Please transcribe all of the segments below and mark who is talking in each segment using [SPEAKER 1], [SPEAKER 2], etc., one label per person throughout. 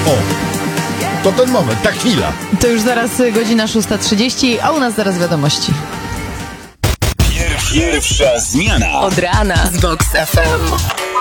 [SPEAKER 1] O, to ten moment, ta chwila.
[SPEAKER 2] To już zaraz godzina 6:30, a u nas zaraz wiadomości.
[SPEAKER 3] Pierwsza zmiana
[SPEAKER 4] Od rana z Vox FM.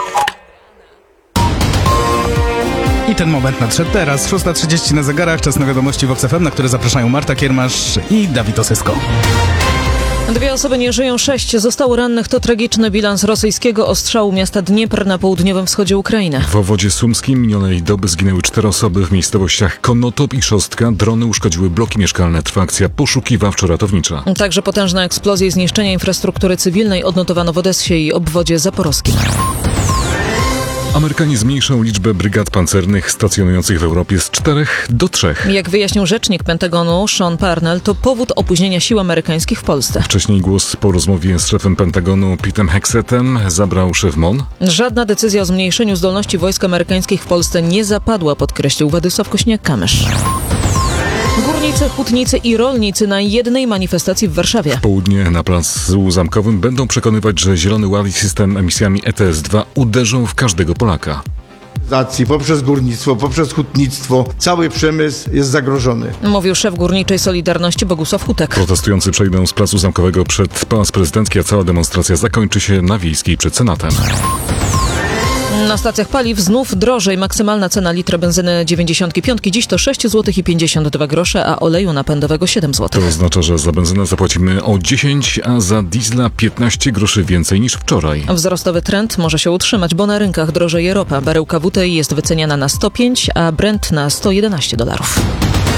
[SPEAKER 5] I ten moment nadszedł teraz. 6:30 na zegarach, czas na wiadomości Vox FM, na które zapraszają Marta Kiermasz i Dawid Osysko.
[SPEAKER 6] 2 osoby nie żyją, 6 zostało rannych. To tragiczny bilans rosyjskiego ostrzału miasta Dniepr na południowym wschodzie Ukrainy.
[SPEAKER 7] W obwodzie sumskim minionej doby zginęły 4 osoby w miejscowościach Konotop i Szostka. Drony uszkodziły bloki mieszkalne. Trwa akcja poszukiwawczo-ratownicza.
[SPEAKER 6] Także potężne eksplozje i zniszczenia infrastruktury cywilnej odnotowano w Odessie i obwodzie zaporowskim.
[SPEAKER 7] Amerykanie zmniejszą liczbę brygad pancernych stacjonujących w Europie z 4 do 3.
[SPEAKER 6] Jak wyjaśnił rzecznik Pentagonu Sean Parnell, to powód opóźnienia sił amerykańskich w Polsce.
[SPEAKER 7] Wcześniej głos po rozmowie z szefem Pentagonu Petem Hexetem zabrał szef MON.
[SPEAKER 6] Żadna decyzja o zmniejszeniu zdolności wojsk amerykańskich w Polsce nie zapadła, podkreślił Władysław Kośniak-Kamysz. Górnicy, hutnicy i rolnicy na jednej manifestacji w Warszawie.
[SPEAKER 7] W południe na placu Zamkowym będą przekonywać, że Zielony Ład i system emisjami ETS-2 uderzą w każdego Polaka.
[SPEAKER 1] Poprzez górnictwo, poprzez hutnictwo, cały przemysł jest zagrożony.
[SPEAKER 6] Mówił szef Górniczej Solidarności Bogusław Hutek.
[SPEAKER 7] Protestujący przejdą z placu Zamkowego przed Pałac Prezydencki, a cała demonstracja zakończy się na Wiejskiej przed Senatem.
[SPEAKER 6] Na stacjach paliw znów drożej. Maksymalna cena litra benzyny 95 dziś to 6,52 zł, a oleju napędowego 7 zł.
[SPEAKER 7] To oznacza, że za benzynę zapłacimy o 10, a za diesla 15 groszy więcej niż wczoraj.
[SPEAKER 6] Wzrostowy trend może się utrzymać, bo na rynkach drożeje ropa. Baryłka WTI jest wyceniana na 105, a Brent na $111.